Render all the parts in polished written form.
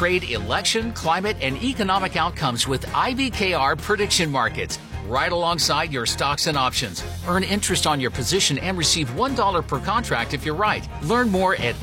trade, election, climate, and economic outcomes with IBKR prediction markets. Right alongside your stocks and options. Earn interest on your position and receive $1 per contract if you're right. Learn more at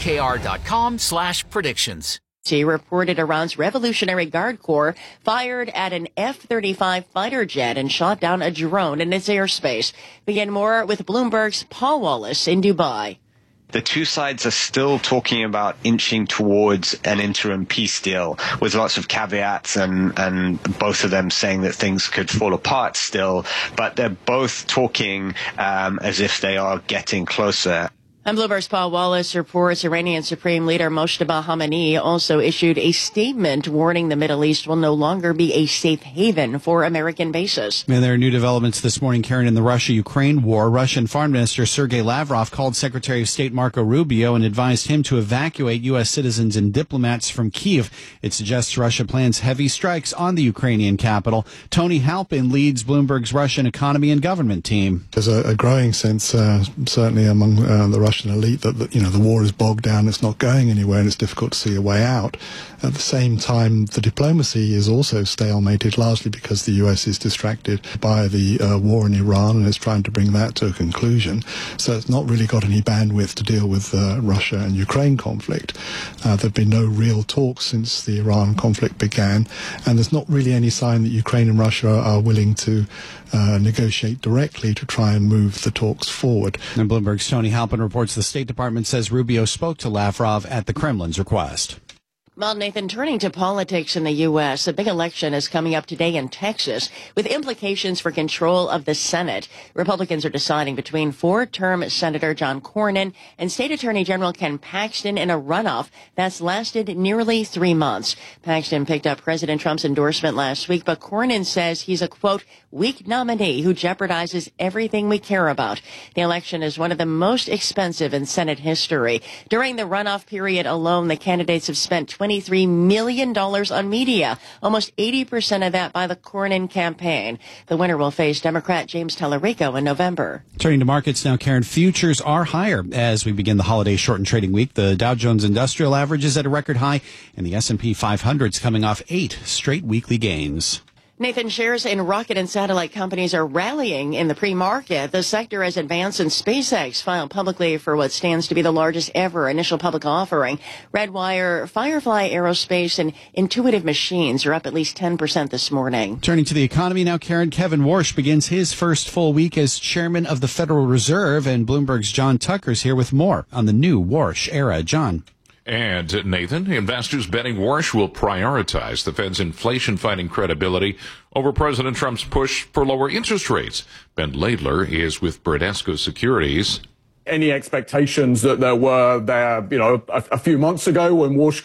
ibkr.com/predictions. Reported Iran's Revolutionary Guard Corps fired at an F-35 fighter jet and shot down a drone in its airspace. Begin more with Bloomberg's Paul Wallace in Dubai. The two sides are still talking about inching towards an interim peace deal with lots of caveats and both of them saying that things could fall apart still, but they're both talking as if they are getting closer. And Bloomberg's Paul Wallace reports Iranian Supreme Leader Mojtaba Khamenei also issued a statement warning the Middle East will no longer be a safe haven for American bases. And there are new developments this morning, Karen, in the Russia-Ukraine war. Russian Foreign Minister Sergei Lavrov called Secretary of State Marco Rubio and advised him to evacuate U.S. citizens and diplomats from Kyiv. It suggests Russia plans heavy strikes on the Ukrainian capital. Tony Halpin leads Bloomberg's Russian economy and government team. There's a growing sense, certainly among the Russian elite, that the war is bogged down, it's not going anywhere, and it's difficult to see a way out. At the same time, the diplomacy is also stalemated, largely because the US is distracted by the war in Iran and is trying to bring that to a conclusion. So it's not really got any bandwidth to deal with the Russia and Ukraine conflict. There have been no real talks since the Iran conflict began, and there's not really any sign that Ukraine and Russia are willing to negotiate directly to try and move the talks forward. And Bloomberg's Tony Halpin reports the State Department says Rubio spoke to Lavrov at the Kremlin's request. Well, Nathan, turning to politics in the U.S., a big election is coming up today in Texas with implications for control of the Senate. Republicans are deciding between four-term Senator John Cornyn and State Attorney General Ken Paxton in a runoff that's lasted nearly 3 months. Paxton picked up President Trump's endorsement last week, but Cornyn says he's a, quote, weak nominee who jeopardizes everything we care about. The election is one of the most expensive in Senate history. During the runoff period alone, the candidates have spent $23 million on media, almost 80% of that by the Cornyn campaign. The winner will face Democrat James Tallarico in November. Turning to markets now, Karen, futures are higher as we begin the holiday shortened trading week. The Dow Jones Industrial Average is at a record high, and the S&P 500 is coming off 8 straight weekly gains. Nathan, shares in rocket and satellite companies are rallying in the pre-market. The sector has advanced, and SpaceX filed publicly for what stands to be the largest ever initial public offering. Redwire, Firefly Aerospace, and Intuitive Machines are up at least 10% this morning. Turning to the economy now, Karen, Kevin Warsh begins his first full week as chairman of the Federal Reserve, and Bloomberg's John Tucker's here with more on the new Warsh era. John. And, Nathan, investors betting Warsh will prioritize the Fed's inflation-fighting credibility over President Trump's push for lower interest rates. Ben Laidler is with Bradesco Securities. Any expectations that there were there, a few months ago when Warsh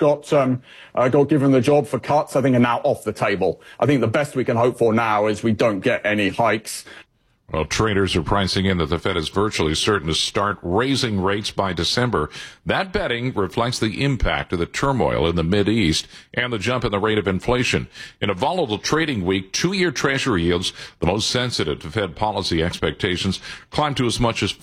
got given the job for cuts, I think are now off the table. I think the best we can hope for now is we don't get any hikes. Well, traders are pricing in that the Fed is virtually certain to start raising rates by December. That betting reflects the impact of the turmoil in the Mideast and the jump in the rate of inflation. In a volatile trading week, 2-year Treasury yields, the most sensitive to Fed policy expectations, climbed to as much as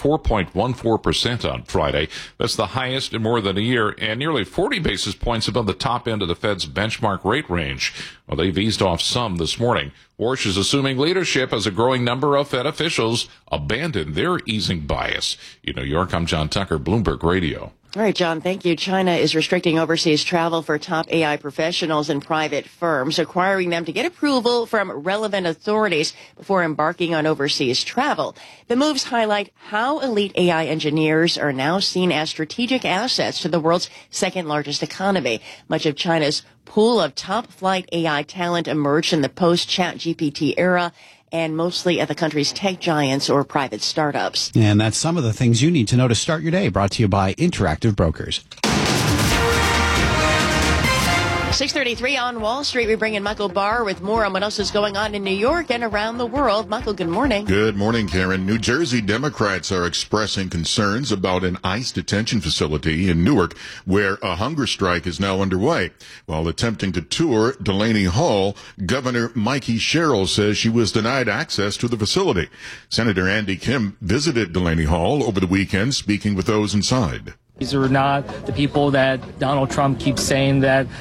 4.14% on Friday. That's the highest in more than a year and nearly 40 basis points above the top end of the Fed's benchmark rate range. Well, they've eased off some this morning. Warsh is assuming leadership as a growing number of Fed officials abandon their easing bias. In New York, I'm John Tucker, Bloomberg Radio. All right, John, thank you. China is restricting overseas travel for top AI professionals and private firms, requiring them to get approval from relevant authorities before embarking on overseas travel. The moves highlight how elite AI engineers are now seen as strategic assets to the world's second largest economy. Much of China's pool of top-flight AI talent emerged in the post-ChatGPT era, and mostly at the country's tech giants or private startups. And that's some of the things you need to know to start your day, brought to you by Interactive Brokers. 6:33 on Wall Street. We bring in Michael Barr with more on what else is going on in New York and around the world. Michael, good morning. Good morning, Karen. New Jersey Democrats are expressing concerns about an ICE detention facility in Newark where a hunger strike is now underway. While attempting to tour Delaney Hall, Governor Mikey Sherrill says she was denied access to the facility. Senator Andy Kim visited Delaney Hall over the weekend, speaking with those inside. These are not the people that Donald Trump keeps saying that